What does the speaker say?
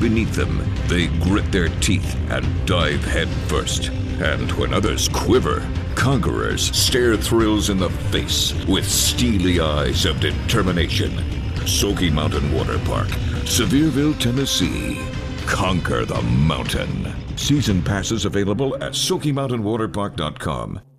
beneath them, they grit their teeth and dive headfirst. And when others quiver, conquerors stare thrills in the face with steely eyes of determination. Smoky Mountain Water Park, Sevierville, Tennessee. Conquer the mountain. Season passes available at SmokyMountainWaterPark.com.